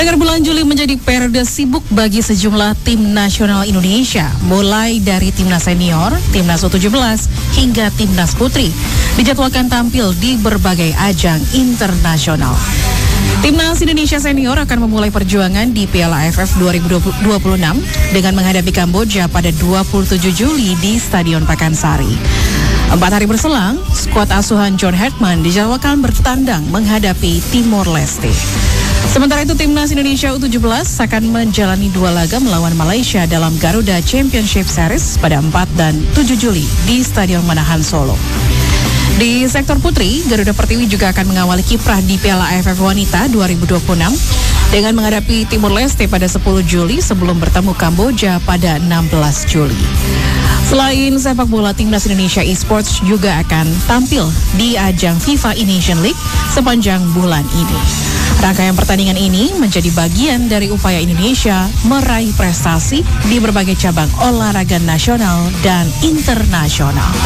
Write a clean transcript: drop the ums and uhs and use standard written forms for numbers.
Pendengar, bulan Juli menjadi periode sibuk bagi sejumlah tim nasional Indonesia, mulai dari timnas senior, timnas U17, hingga timnas putri, dijadwalkan tampil di berbagai ajang internasional. Timnas Indonesia senior akan memulai perjuangan di Piala AFF 2026 dengan menghadapi Kamboja pada 27 Juli di Stadion Pakansari. 4 hari berselang, skuad asuhan John Herdman dijadwalkan bertandang menghadapi Timor Leste. Sementara itu, timnas Indonesia U17 akan menjalani 2 laga melawan Malaysia dalam Garuda Championship Series pada 4 dan 7 Juli di Stadion Manahan Solo. Di sektor putri, Garuda Pertiwi juga akan mengawali kiprah di Piala AFF Wanita 2026 dengan menghadapi Timor Leste pada 10 Juli sebelum bertemu Kamboja pada 16 Juli. Selain sepak bola, timnas Indonesia Esports juga akan tampil di ajang FIFA E-Nation League sepanjang bulan ini. Rangkaian pertandingan ini menjadi bagian dari upaya Indonesia meraih prestasi di berbagai cabang olahraga nasional dan internasional.